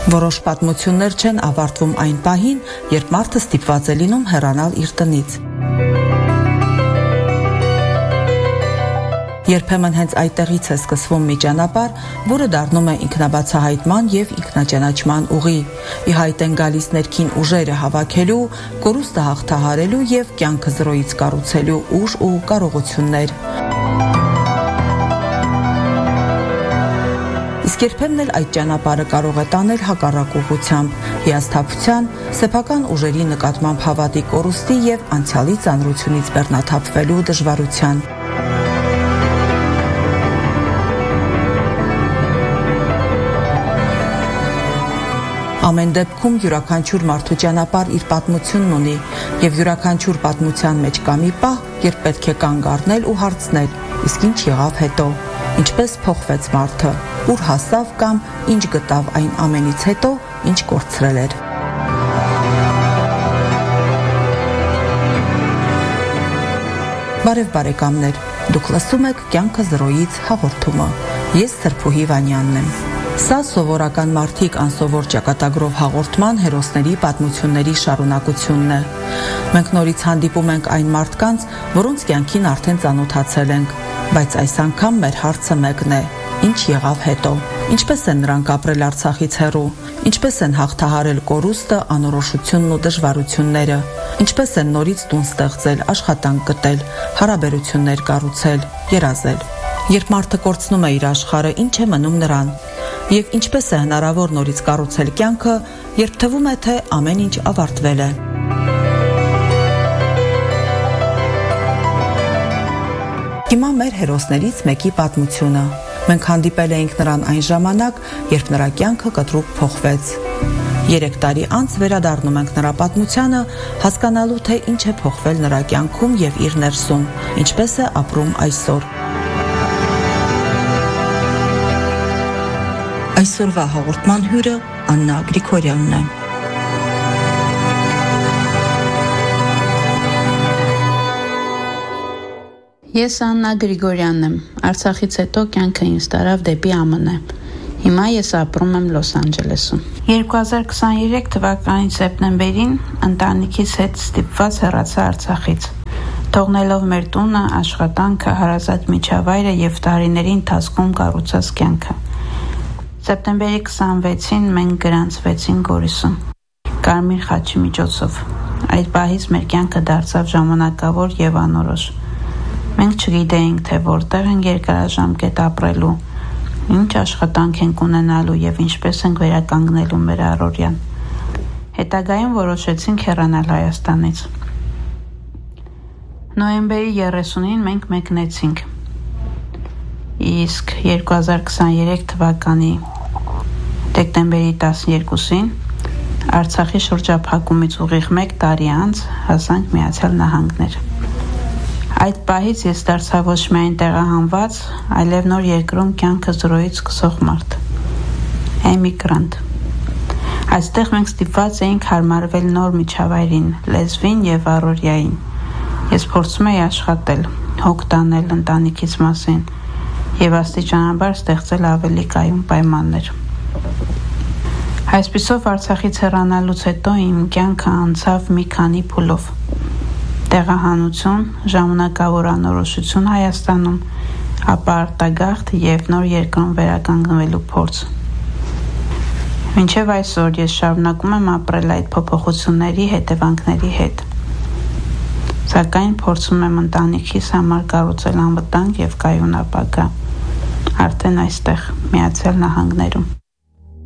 Որոշ պատմություններ չեն ավարտվում այն պահին, երբ մարդը ստիպված է լինում հեռանալ իր տնից։ Երբեմն հենց այդտեղից է սկսվում մի ճանապարհ, որը դառնում է ինքնաբացահայտման եւ ինքնաճանաչման ուղի։ Ի հայտ են գալիս ներքին ուժերը հավաքելու, կորուստը հաղթահարելու եւ կյանքը զրոյից կառուցելու ուժ ու կարողություններ։ Իսկ երբեմն էլ այդ ճանապարհը կարող է տանել հակառակ ուղղությամբ՝ հիասթափության, սեփական ուժերի նկատմամբ հավատի կորուստի եւ անցյալի ծանրությունից բեռնաթափվելու դժվարության։ Ամեն դեպքում յուրաքանչյուր մարդու ճանապարհ իր պատմությունն ունի, եւ յուրաքանչյուր պատմության մեջ կա մի պահ, երբ պետք է կանգ առնել ու հարցնել. իսկ ինչ եղավ հետո, ինչպես փոխվեց մարդը, ուր հասավ կամ ինչ գտավ այն ամենից հետո, ինչ կորցրել էր։ Բարև բարեկամներ, դուք լսում եք «Կյանքը զրոյից» հաղորդումը։ Ես Սրփուհի Վանյանն եմ։ Սա սովորական մարդիկ անսովոր ճակատագրով հաղորդման հերոսների պատմությունների շարունակությունն է։ Մենք նորից հանդիպում ենք այն մարդկանց, որոնց կյանքին արդեն ծանոթացել ենք, բայց այս անգամ մեր հարցը մեկն է. ինչ եղավ հետո։ Ինչպես են նրանք ապրել Արցախից հեռու, ինչպես են հաղթահարել կորուստը, անորոշությունն ու դժվարությունները, ինչպես են նորից տուն ստեղծել, աշխատանք գտել, հարաբերություններ կառուցել, երազել։ Երբ մարդը կորցնում է իր աշխարհը, ինչ է մնում նրան։ Եվ ինչպես է հնարավոր նորից կառուցել կյանքը, երբ թվում է, թե ամեն ինչ ավարտվել է։ Հիմա մեր հերոսներից մեկի պատմությունը։ Մենք հանդիպել էինք նրան այն ժամանակ, երբ նրա կյանքը կտրուկ փոխվեց։ 3 տարի անց վերադառնում ենք նրա պատմությանը, հասկանալու, թե ինչ է փոխվել նրա կյանքում եւ իր ներսում, ինչպես է ապրում այսօր։ Այսօրվա հաղորդման հյուրը Աննա Գրիգորյանն է։ Ես Աննա Գրիգորյանն եմ։ Արցախից հետո կյանքը ինձ տարավ դեպի ԱՄՆ։ Հիմա ես ապրում եմ Լոս Անջելեսում։ 2023 թվականի սեպտեմբերին ընտանիքիս հետ ստիպված հեռացա Արցախից, թողնելով մեր տունը, աշխատանքը, հարազատ միջավայրը եւ տարիների ընթացքում կառուցած կյանքը։ Սեպտեմբերի 26-ին մենք գրանցվեցինք Գորիսում, Կարմիր խաչի միջոցով։ Այդ պահից մեր կյանքը դարձավ ժամանակավոր եւ անորոշ։ Մենք չգիտեինք, թե որտեղ ենք երկարաժամկետ ապրելու, ինչ աշխատանք ենք ունենալու եւ ինչպես ենք վերականգնելու մեր առօրյան։ Հետագայում որոշեցինք հեռանալ Հայաստանից։ Նոյեմբերի 30-ին մենք մեկնեցինք։ Իսկ 2023 թվականի դեկտեմբերի 12-ին Արցախի շրջափակումից ուղիղ 1 տարի անց հասանք Միացյալ Նահանգներ։ Այդ պահից ես դարձա ոչ միայն տեղահանված, այլև նոր երկրում կյանքը զրոյից սկսող մարդ։ Էմիգրանտ։ Այստեղ մենք ստիպված էինք հարմարվել նոր միջավայրին, լեզվին եւ առօրյային։ Ես փորձում էի աշխատել, հոգ տանել ընտանիքից մասին եւ աստիճանաբար ստեղծել ավելի կայուն պայմաններ։ Այսպիսով Արցախից հեռանալուց հետո իմ կյանքը անցավ մի քանի փուլով։ Տեղահանություն, ժամանակավոր անորոշություն Հայաստանում, ապա արտագաղթ եւ նոր երկրում վերականգնվելու փորձ։ Մինչև այսօր ես շարունակում եմ ապրել այդ փոփոխությունների հետևանքների հետ։ Սակայն փորձում եմ ընտանիքիս համար կառուցել անվտանգ եւ կայուն ապագա։ Արդեն այստեղ, Միացյալ Նահանգներում։